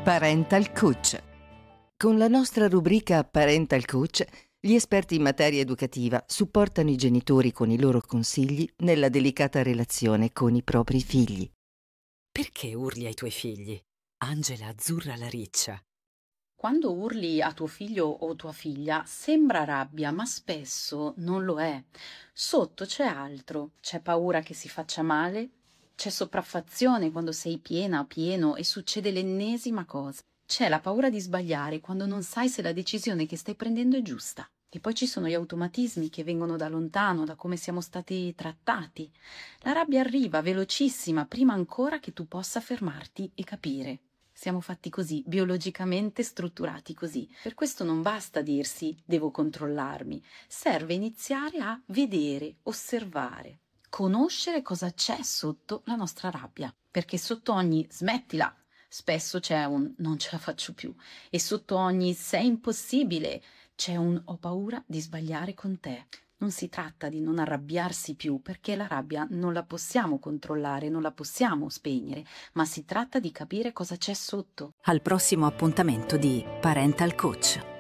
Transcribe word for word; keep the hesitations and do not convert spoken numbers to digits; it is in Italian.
Parental Coach. Con la nostra rubrica Parental Coach, gli esperti in materia educativa supportano i genitori con i loro consigli nella delicata relazione con i propri figli. Perché urli ai tuoi figli? Angela azzurra la riccia. Quando urli a tuo figlio o tua figlia sembra rabbia, ma spesso non lo è. Sotto c'è altro, c'è paura che si faccia male, c'è sopraffazione quando sei piena o pieno e succede l'ennesima cosa. C'è la paura di sbagliare quando non sai se la decisione che stai prendendo è giusta. E poi ci sono gli automatismi che vengono da lontano, da come siamo stati trattati. La rabbia arriva velocissima, prima ancora che tu possa fermarti e capire. Siamo fatti così, biologicamente strutturati così. Per questo non basta dirsi devo controllarmi, serve iniziare a vedere, osservare, conoscere cosa c'è sotto la nostra rabbia, perché sotto ogni smettila spesso c'è un non ce la faccio più e sotto ogni sei impossibile c'è un ho paura di sbagliare con te. Non si tratta di non arrabbiarsi più, perché la rabbia non la possiamo controllare, non la possiamo spegnere, ma si tratta di capire cosa c'è sotto. Al prossimo appuntamento di Parental Coach.